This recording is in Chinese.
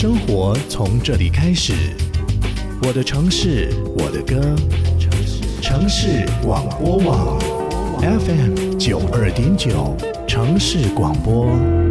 生活从这里开始，我的城市，我的歌，城市广播网 FM 92.9，城市广播。